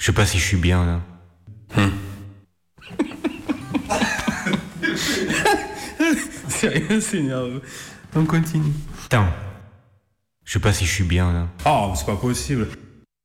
sais pas si je suis bien là. Sérieux, c'est nerveux. On continue. Putain. Je sais pas si je suis bien là. Oh, c'est pas possible.